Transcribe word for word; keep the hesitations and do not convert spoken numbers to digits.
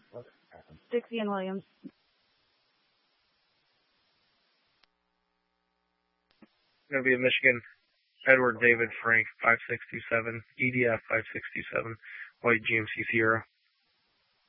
Dixie and Williams. Going to be a Michigan, Edward David Frank, five six two seven, E D F five six two seven, White G M C Sierra.